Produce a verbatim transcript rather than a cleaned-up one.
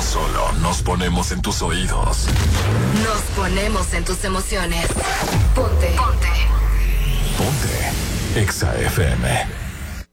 solo nos ponemos en tus oídos. Nos ponemos en tus emociones. Ponte. Ponte. Ponte. Exa F M.